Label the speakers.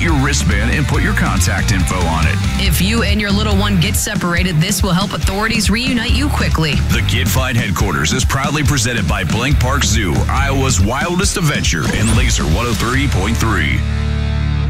Speaker 1: Get your wristband and put your contact info on it.
Speaker 2: If you and your little one get separated, this will help authorities reunite you quickly.
Speaker 1: The Get Fine headquarters is proudly presented by Blank Park Zoo, Iowa's wildest adventure, and Laser 103.3.